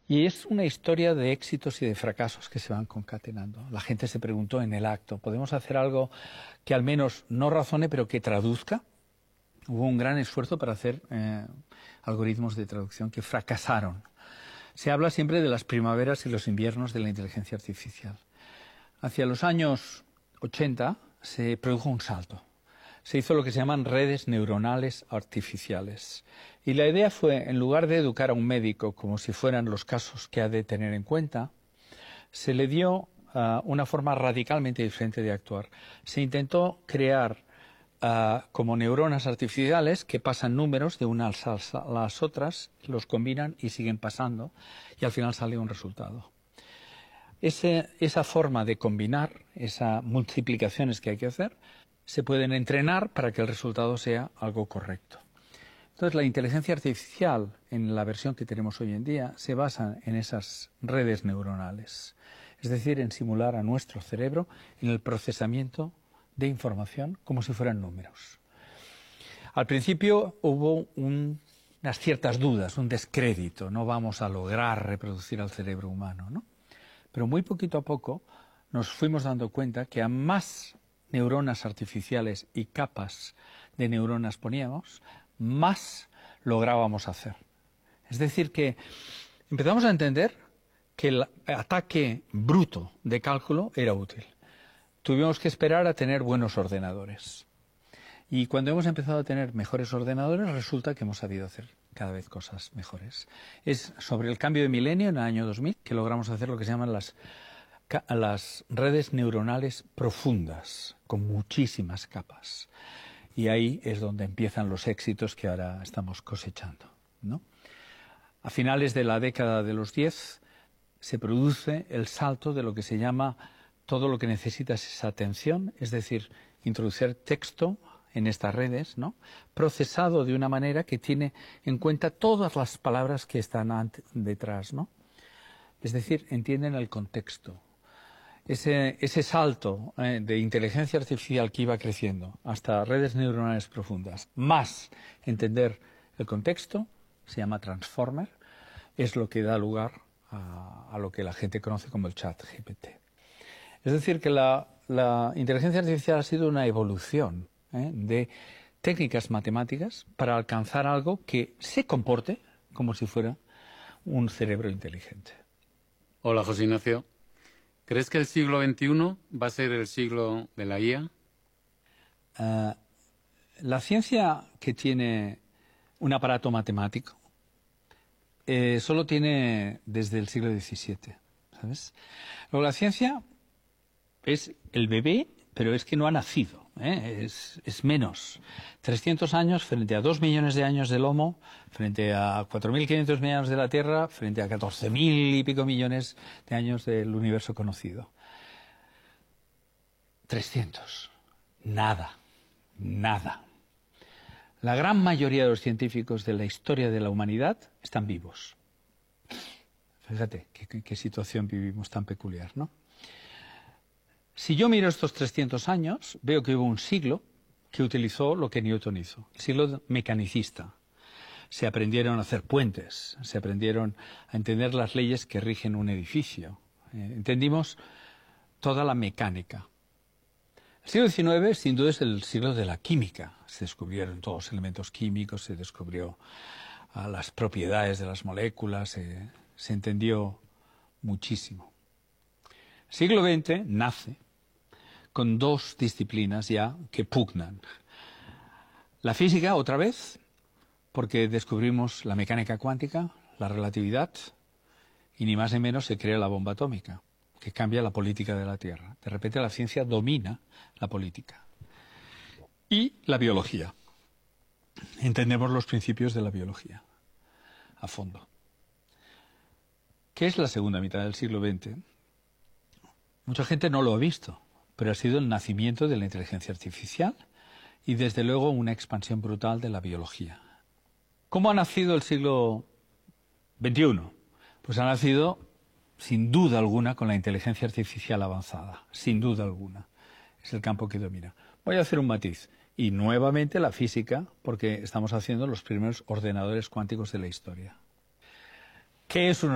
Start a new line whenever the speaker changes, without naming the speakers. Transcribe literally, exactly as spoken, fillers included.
Y es una historia de éxitos y de fracasos que se van concatenando. La gente se preguntó en el acto, ¿podemos hacer algo que al menos no razone, pero que traduzca? Hubo un gran esfuerzo para hacer eh, algoritmos de traducción que fracasaron. Se habla siempre de las primaveras y los inviernos de la inteligencia artificial. Hacia los años ochenta se produjo un salto. Se hizo lo que se llaman redes neuronales artificiales. Y la idea fue, en lugar de educar a un médico como si fueran los casos que ha de tener en cuenta, se le dio uh, una forma radicalmente diferente de actuar. Se intentó crear uh, como neuronas artificiales que pasan números de unas a las otras, los combinan y siguen pasando, y al final sale un resultado. Ese, esa forma de combinar, esas multiplicaciones que hay que hacer, se pueden entrenar para que el resultado sea algo correcto. Entonces, la inteligencia artificial, en la versión que tenemos hoy en día, se basa en esas redes neuronales, es decir, en simular a nuestro cerebro en el procesamiento de información como si fueran números. Al principio hubo un, unas ciertas dudas, un descrédito, no vamos a lograr reproducir al cerebro humano, ¿no? Pero muy poquito a poco nos fuimos dando cuenta que a más neuronas artificiales y capas de neuronas poníamos, más lográbamos hacer. Es decir, que empezamos a entender que el ataque bruto de cálculo era útil. Tuvimos que esperar a tener buenos ordenadores. Y cuando hemos empezado a tener mejores ordenadores, resulta que hemos sabido hacer cada vez cosas mejores. Es sobre el cambio de milenio, en el año dos mil, que logramos hacer lo que se llaman las, las redes neuronales profundas, con muchísimas capas. Y ahí es donde empiezan los éxitos que ahora estamos cosechando, ¿no? A finales de la década de los diez se produce el salto de lo que se llama todo lo que necesitas es atención, es decir, introducir texto en estas redes, ¿no?, procesado de una manera que tiene en cuenta todas las palabras que están detrás, ¿no? Es decir, entienden el contexto. Ese, ese salto eh, de inteligencia artificial que iba creciendo hasta redes neuronales profundas, más entender el contexto, se llama transformer, es lo que da lugar a, a lo que la gente conoce como el chat G P T. Es decir, que la, la inteligencia artificial ha sido una evolución ¿eh? de técnicas matemáticas para alcanzar algo que se comporte como si fuera un cerebro inteligente.
Hola, José Ignacio. ¿Crees que el siglo veintiuno va a ser el siglo de la I A?
Uh, la ciencia que tiene un aparato matemático eh, solo tiene desde el siglo diecisiete, ¿sabes? Luego, la ciencia es el bebé, pero es que no ha nacido, ¿eh? es, es menos. trescientos años frente a dos millones de años del Homo, frente a cuatro mil quinientos millones de la Tierra, frente a catorce mil y pico millones de años del universo conocido. trescientos. Nada. Nada. La gran mayoría de los científicos de la historia de la humanidad están vivos. Fíjate qué, qué, qué situación vivimos tan peculiar, ¿no? Si yo miro estos trescientos años, veo que hubo un siglo que utilizó lo que Newton hizo, el siglo mecanicista. Se aprendieron a hacer puentes, se aprendieron a entender las leyes que rigen un edificio. Eh, entendimos toda la mecánica. El siglo diecinueve, sin duda, es el siglo de la química. Se descubrieron todos los elementos químicos, se descubrió uh, las propiedades de las moléculas, se, se entendió muchísimo. El siglo veinte nace con dos disciplinas ya que pugnan. La física, otra vez, porque descubrimos la mecánica cuántica, la relatividad, y ni más ni menos se crea la bomba atómica, que cambia la política de la Tierra. De repente la ciencia domina la política. Y la biología. Entendemos los principios de la biología a fondo. ¿Qué es la segunda mitad del siglo veinte? Mucha gente no lo ha visto, pero ha sido el nacimiento de la inteligencia artificial y, desde luego, una expansión brutal de la biología. ¿Cómo ha nacido el siglo veintiuno? Pues ha nacido, sin duda alguna, con la inteligencia artificial avanzada, sin duda alguna. Es el campo que domina. Voy a hacer un matiz. Y nuevamente la física, porque estamos haciendo los primeros ordenadores cuánticos de la historia. ¿Qué es un